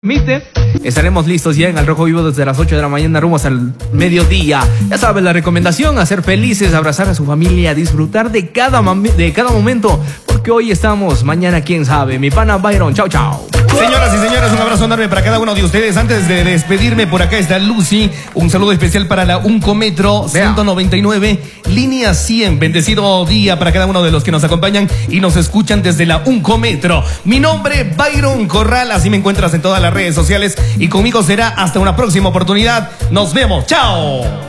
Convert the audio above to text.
Permite, estaremos listos ya en Al Rojo Vivo desde las 8 de la mañana rumbo hasta el mediodía. Ya sabes, la recomendación, hacer felices, abrazar a su familia, disfrutar de cada momento, porque hoy estamos, mañana quién sabe. Mi pana Byron, chao, chao. Señoras y señores, un abrazo enorme para cada uno de ustedes. Antes de despedirme, por acá está Lucy. Un saludo especial para la Uncómetro 199, línea 100. Bendecido día para cada uno de los que nos acompañan y nos escuchan desde la Uncómetro. Mi nombre, Byron Corral, así me encuentras en todas las redes sociales. Y conmigo será hasta una próxima oportunidad. Nos vemos. ¡Chao!